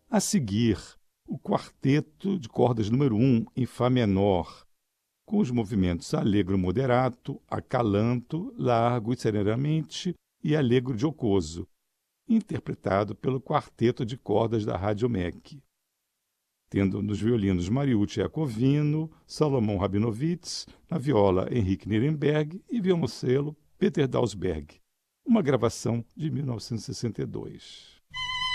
A seguir, o quarteto de cordas número 1 em Fá menor, com os movimentos allegro moderato, accalanto, largo e serenamente e allegro giocoso, interpretado pelo quarteto de cordas da Rádio MEC, tendo nos violinos Mariucci Iacovino, Salomão Rabinovitz, na viola Henrique Nirenberg e violoncelo Peter Dausberg, uma gravação de 1962.